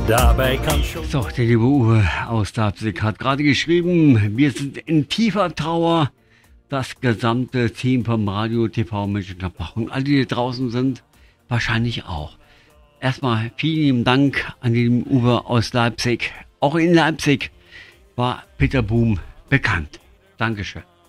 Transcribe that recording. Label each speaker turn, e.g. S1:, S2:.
S1: Dabei kann schon...
S2: So, der liebe Uwe aus Leipzig hat gerade geschrieben, wir sind in tiefer Trauer. Das gesamte Team vom Radio TV Mönchengladbach und alle, die draußen sind, wahrscheinlich auch. Erstmal vielen lieben Dank an den Uwe aus Leipzig. Auch in Leipzig war Peter Boom bekannt. Dankeschön.